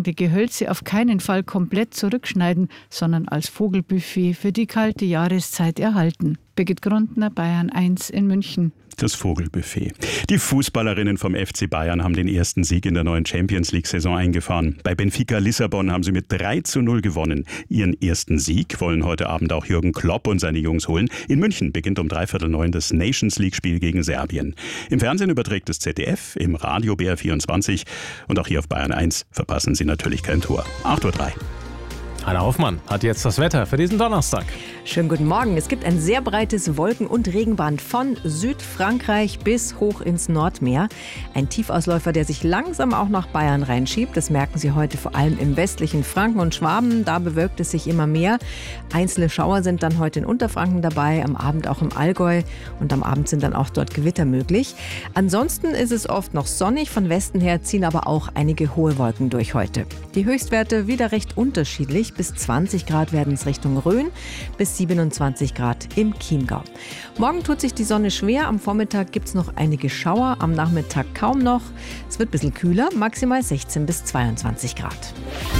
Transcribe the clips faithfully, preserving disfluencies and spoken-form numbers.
die Gehölze auf keinen Fall komplett zurückschneiden, sondern als Vogelbuffet für die kalte Jahreszeit erhalten. Birgit Grundner, Bayern eins in München. Das Vogelbuffet. Die Fußballerinnen vom F C Bayern haben den ersten Sieg in der neuen Champions-League-Saison eingefahren. Bei Benfica Lissabon haben sie mit drei zu null gewonnen. Ihren ersten Sieg wollen heute Abend auch Jürgen Klopp und seine Jungs holen. In München beginnt um dreiviertel neun das Nations-League-Spiel gegen Serbien. Im Fernsehen überträgt das Z D F, im Radio B R vierundzwanzig und auch hier auf Bayern eins verpassen Sie natürlich kein Tor. acht Uhr drei. Hanna Hoffmann hat jetzt das Wetter für diesen Donnerstag. Schönen guten Morgen. Es gibt ein sehr breites Wolken- und Regenband von Südfrankreich bis hoch ins Nordmeer. Ein Tiefausläufer, der sich langsam auch nach Bayern reinschiebt. Das merken Sie heute vor allem im westlichen Franken und Schwaben. Da bewölkt es sich immer mehr. Einzelne Schauer sind dann heute in Unterfranken dabei, am Abend auch im Allgäu. Und am Abend sind dann auch dort Gewitter möglich. Ansonsten ist es oft noch sonnig. Von Westen her ziehen aber auch einige hohe Wolken durch heute. Die Höchstwerte wieder recht unterschiedlich. Bis zwanzig Grad werden es Richtung Rhön, bis siebenundzwanzig Grad im Chiemgau. Morgen tut sich die Sonne schwer. Am Vormittag gibt es noch einige Schauer, am Nachmittag kaum noch. Es wird ein bisschen kühler, maximal sechzehn bis zweiundzwanzig Grad.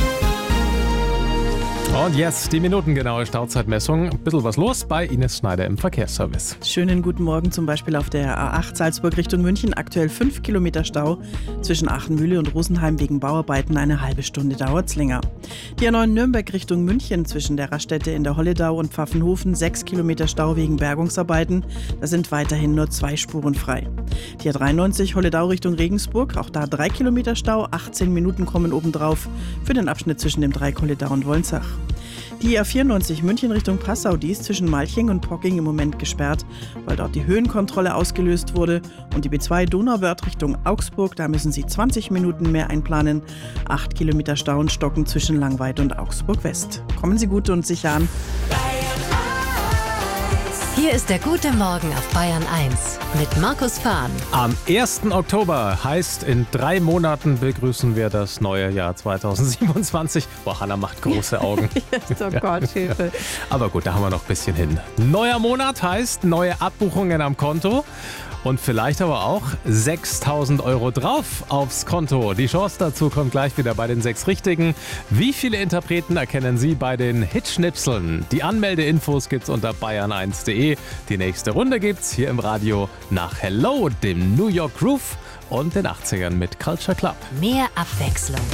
Und jetzt die minutengenaue Stauzeitmessung. Ein bisschen was los bei Ines Schneider im Verkehrsservice. Schönen guten Morgen, zum Beispiel auf der A acht Salzburg Richtung München. Aktuell fünf Kilometer Stau zwischen Aachenmühle und Rosenheim wegen Bauarbeiten. Eine halbe Stunde dauert's länger. Die A neun Nürnberg Richtung München zwischen der Raststätte in der Holledau und Pfaffenhofen. sechs Kilometer Stau wegen Bergungsarbeiten. Da sind weiterhin nur zwei Spuren frei. Die A dreiundneunzig Holledau Richtung Regensburg. Auch da drei Kilometer Stau. achtzehn Minuten kommen obendrauf für den Abschnitt zwischen dem Dreieck Holledau und Wolnsach. Die A vierundneunzig München Richtung Passau, die ist zwischen Malching und Pocking im Moment gesperrt, weil dort die Höhenkontrolle ausgelöst wurde. Und die B zwei Donauwörth Richtung Augsburg, da müssen Sie zwanzig Minuten mehr einplanen. acht Kilometer Stau und Stocken zwischen Langweid und Augsburg West. Kommen Sie gut und sicher an. Hier ist der gute Morgen auf Bayern eins mit Markus Fahn. Am ersten Oktober heißt, in drei Monaten begrüßen wir das neue Jahr zweitausendsiebenundzwanzig. Boah, Hanna macht große Augen. Oh Gott, Hilfe. Aber gut, da haben wir noch ein bisschen hin. Neuer Monat heißt neue Abbuchungen am Konto. Und vielleicht aber auch sechstausend Euro drauf aufs Konto. Die Chance dazu kommt gleich wieder bei den sechs Richtigen. Wie viele Interpreten erkennen Sie bei den Hitschnipseln? Die Anmeldeinfos gibt's unter bayern eins punkt de. Die nächste Runde gibt's hier im Radio nach Hello, dem New York Groove und den achtzigern mit Culture Club. Mehr Abwechslung.